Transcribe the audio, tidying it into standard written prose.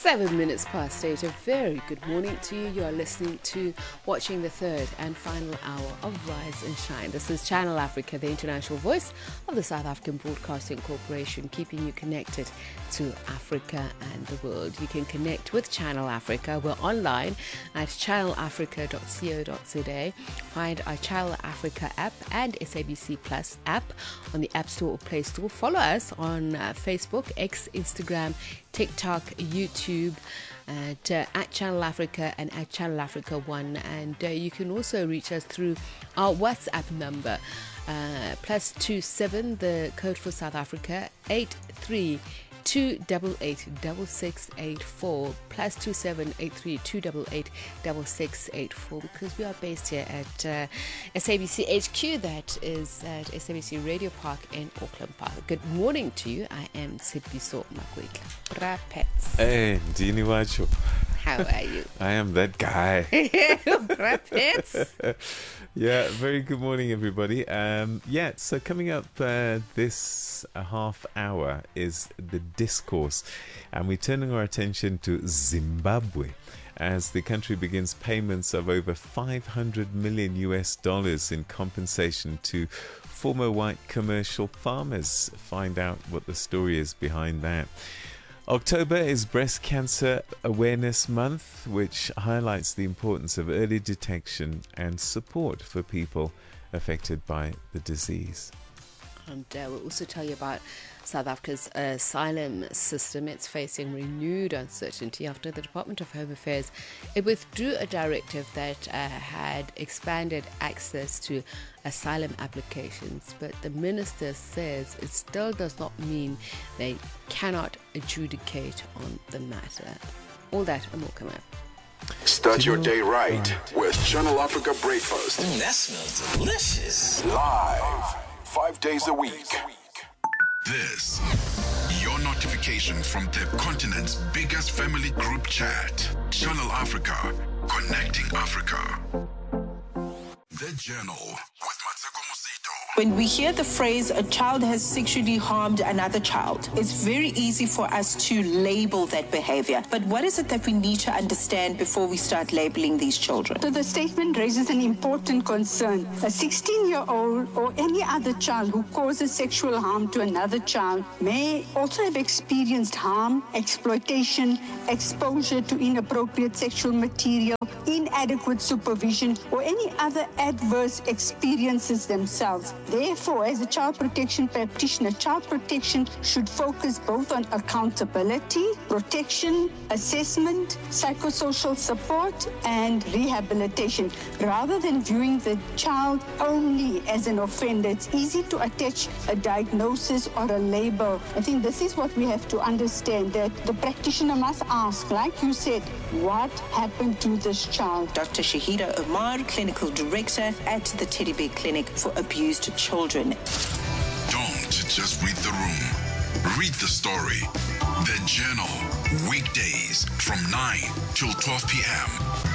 7 minutes past 8. A very good morning to you. You are listening to, watching the third and final hour of Rise and Shine. This is Channel Africa, the international voice of the South African Broadcasting Corporation, keeping you connected to Africa and the world. You can connect with Channel Africa. We're online at channelafrica.co.za. Find our Channel Africa app and SABC Plus app on the App Store or Play Store. Follow us on Facebook, X, Instagram, TikTok, YouTube, at Channel Africa and at Channel Africa One. And you can also reach us through our WhatsApp number, +27, the code for South Africa, 83-288-6684, +27-83-288-6684, because we are based here at SABC HQ, that is at SABC Radio Park in Auckland Park. Good morning to you. I am Sipiso Makwetla. Rapets. Hey, Ndini Wacho. How are you? I am that guy. Rapets. Yeah, very good morning, everybody. So coming up this half hour is the discourse, and we're turning our attention to Zimbabwe as the country begins payments of over $500 million in compensation to former white commercial farmers. Find out what the story is behind that. October is Breast Cancer Awareness Month, which highlights the importance of early detection and support for people affected by the disease. And we'll also tell you about South Africa's asylum system. It's facing renewed uncertainty after the Department of Home Affairs withdrew a directive that had expanded access to asylum applications. But the minister says it still does not mean they cannot adjudicate on the matter. All that and more come up. Start your day right with Channel Africa Breakfast. That smells delicious. Live, 5 days a week. This, your notification from the continent's biggest family group chat. Channel Africa, connecting Africa. The Journal with Mateko Musito. When we hear the phrase, a child has sexually harmed another child, it's very easy for us to label that behavior. But what is it that we need to understand before we start labeling these children? So the statement raises an important concern. A 16-year-old or any other child who causes sexual harm to another child may also have experienced harm, exploitation, exposure to inappropriate sexual material, inadequate supervision, or any other adverse experiences themselves. Therefore, as a child protection practitioner, child protection should focus both on accountability, protection, assessment, psychosocial support, and rehabilitation. Rather than viewing the child only as an offender, it's easy to attach a diagnosis or a label. I think this is what we have to understand, that the practitioner must ask, like you said, what happened to this child? Dr. Shahida Omar, Clinical Director at the Teddy Bear Clinic for Abused Children. Don't just read the room. Read the story. The Journal. Weekdays from 9 till 12 p.m.